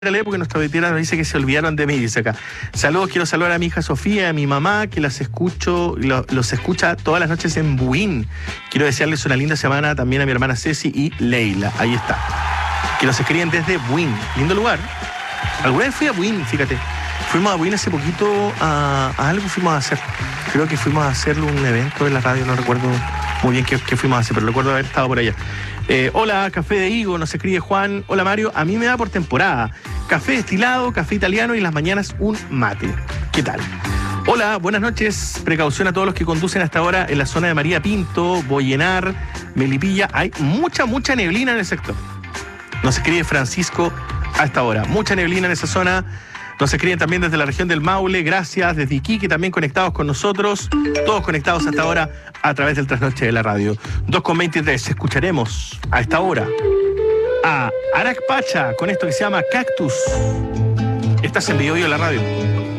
Porque nuestra auditera nos dice que se olvidaron de mí, dice acá. Saludos, quiero saludar a mi hija Sofía, a mi mamá, que los escucha todas las noches en Buin. Quiero desearles una linda semana también a mi hermana Ceci y Leila. Ahí está. Que nos escriben desde Buin. Lindo lugar. Alguna vez fui a Buin, fíjate. Fuimos a Buin hace poquito a algo fuimos a hacer. Creo que fuimos a hacer un evento en la radio, no recuerdo muy bien qué fuimos a hacer, pero recuerdo haber estado por allá. Hola, Café de Higo, nos escribe Juan. Hola, Mario, a mí me da por temporada. Café destilado, café italiano y en las mañanas un mate. ¿Qué tal? Hola, buenas noches. Precaución a todos los que conducen hasta ahora en la zona de María Pinto, Boyenar, Melipilla. Hay mucha neblina en el sector. Nos escribe Francisco a esta hora. Mucha neblina en esa zona. Nos escriben también desde la región del Maule, gracias, desde Iquique también conectados con nosotros, todos conectados hasta ahora a través del trasnoche de la radio. 2:23, escucharemos a esta hora a Arak Pacha con esto que se llama Cactus. Estás en Bio Bio la radio.